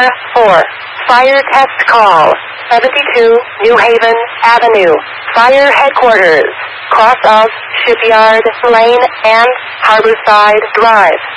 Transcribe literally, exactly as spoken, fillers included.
four. Fire test call. seventy-two New Haven Avenue. Fire headquarters. Cross of Shipyard Lane and Harborside Drive.